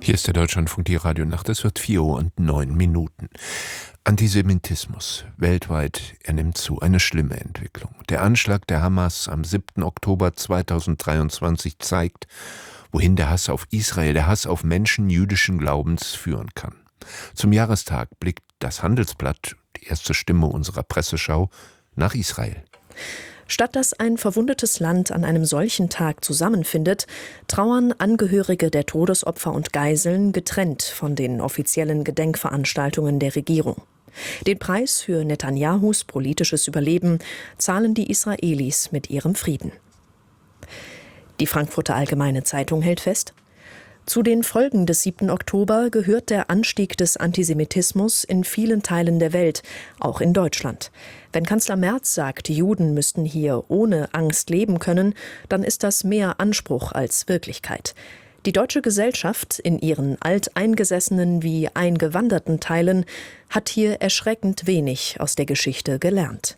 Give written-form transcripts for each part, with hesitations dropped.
Hier ist der Deutschlandfunk, die Radionacht. Es wird 4:09. Antisemitismus weltweit, er nimmt zu. Eine schlimme Entwicklung. Der Anschlag der Hamas am 7. Oktober 2023 zeigt, wohin der Hass auf Israel, der Hass auf Menschen jüdischen Glaubens führen kann. Zum Jahrestag blickt das Handelsblatt, die erste Stimme unserer Presseschau, nach Israel. Statt dass ein verwundetes Land an einem solchen Tag zusammenfindet, trauern Angehörige der Todesopfer und Geiseln getrennt von den offiziellen Gedenkveranstaltungen der Regierung. Den Preis für Netanyahus politisches Überleben zahlen die Israelis mit ihrem Frieden. Die Frankfurter Allgemeine Zeitung hält fest: Zu den Folgen des 7. Oktober gehört der Anstieg des Antisemitismus in vielen Teilen der Welt, auch in Deutschland. Wenn Kanzler Merz sagt, die Juden müssten hier ohne Angst leben können, dann ist das mehr Anspruch als Wirklichkeit. Die deutsche Gesellschaft, in ihren alteingesessenen wie eingewanderten Teilen, hat hier erschreckend wenig aus der Geschichte gelernt.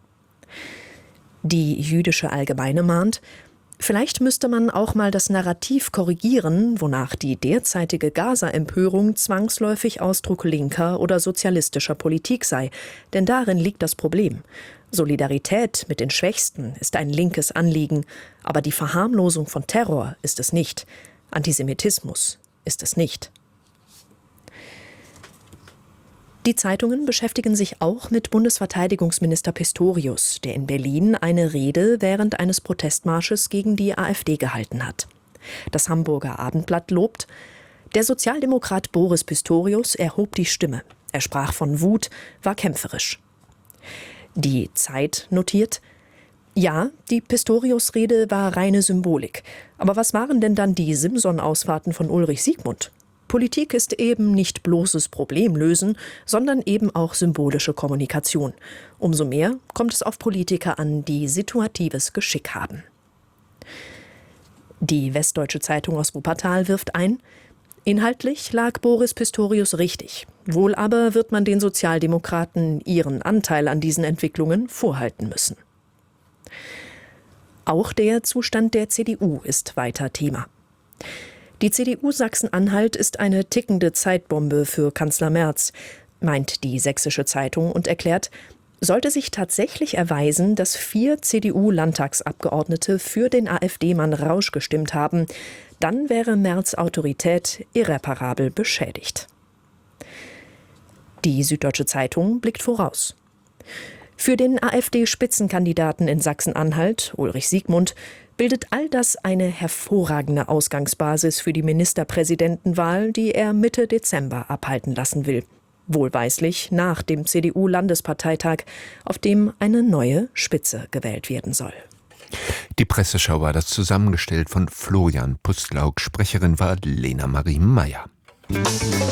Die Jüdische Allgemeine mahnt: Vielleicht müsste man auch mal das Narrativ korrigieren, wonach die derzeitige Gaza-Empörung zwangsläufig Ausdruck linker oder sozialistischer Politik sei. Denn darin liegt das Problem. Solidarität mit den Schwächsten ist ein linkes Anliegen, aber die Verharmlosung von Terror ist es nicht. Antisemitismus ist es nicht. Die Zeitungen beschäftigen sich auch mit Bundesverteidigungsminister Pistorius, der in Berlin eine Rede während eines Protestmarsches gegen die AfD gehalten hat. Das Hamburger Abendblatt lobt: Der Sozialdemokrat Boris Pistorius erhob die Stimme. Er sprach von Wut, war kämpferisch. Die Zeit notiert: Ja, die Pistorius-Rede war reine Symbolik. Aber was waren denn dann die Simson-Ausfahrten von Ulrich Siegmund? Politik ist eben nicht bloßes Problemlösen, sondern eben auch symbolische Kommunikation. Umso mehr kommt es auf Politiker an, die situatives Geschick haben. Die Westdeutsche Zeitung aus Wuppertal wirft ein: Inhaltlich lag Boris Pistorius richtig. Wohl aber wird man den Sozialdemokraten ihren Anteil an diesen Entwicklungen vorhalten müssen. Auch der Zustand der CDU ist weiter Thema. Die CDU Sachsen-Anhalt ist eine tickende Zeitbombe für Kanzler Merz, meint die Sächsische Zeitung und erklärt: Sollte sich tatsächlich erweisen, dass 4 CDU-Landtagsabgeordnete für den AfD-Mann Rausch gestimmt haben, dann wäre Merz' Autorität irreparabel beschädigt. Die Süddeutsche Zeitung blickt voraus. Für den AfD-Spitzenkandidaten in Sachsen-Anhalt, Ulrich Siegmund, bildet all das eine hervorragende Ausgangsbasis für die Ministerpräsidentenwahl, die er Mitte Dezember abhalten lassen will. Wohlweislich nach dem CDU-Landesparteitag, auf dem eine neue Spitze gewählt werden soll. Die Presseschau war das zusammengestellt von Florian Pustlauk. Sprecherin war Lena Marie Meyer.